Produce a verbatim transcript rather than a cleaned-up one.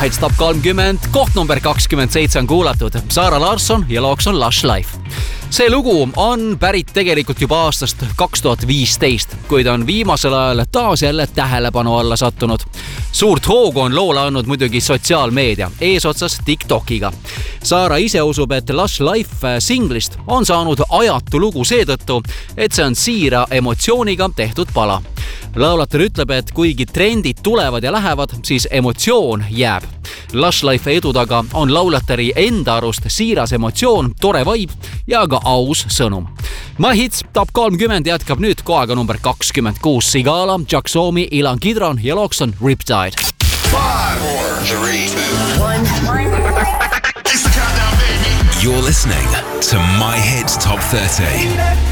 Hits Top kolmkümmend, koht number kakskümmend seitse on kuulatud. Zara Larsson ja looks on Lush Life. See lugu on pärit tegelikult juba aastast kaks tuhat viisteist, kuid on viimasel ajal taas jälle tähelepanu alla sattunud. Suurt hoogu on loole andnud muidugi sotsiaalmeedia, eesotsas TikTokiga. Zara ise usub, et Lush Life singlist on saanud ajatu lugu seetõttu, et see on siira emotsiooniga tehtud pala. Laulatar ütleb, et kuigi trendid tulevad ja lähevad, siis emotsioon jääb. Lush Life edu taga on laulatari enda arust siiras emotsioon, tore vibe ja ka aus sõnum. My Hits Top kolmkümmend jätkab nüüd kohaga number kakskümmend kuus. Sigala, Jaxomi, Ilan Kidron ja looks on Riptide. five, four, three, two, one. It's the countdown, baby. You're listening to My Hits Top thirty.